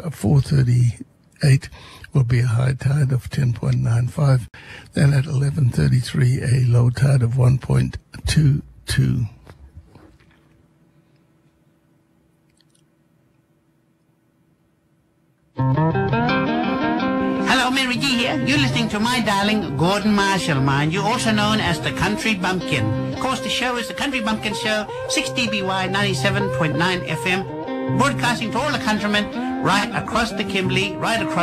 4:38 will be a high tide of 10.95. Then at 11:33, a low tide of 1.22. Hello, Mary G here. You're listening to my darling Gordon Marshall, mind you, also known as the Country Bumpkin. Of course, the show is the Country Bumpkin Show, 6dBY 97.9 FM, broadcasting to all the countrymen right across the Kimberley, right across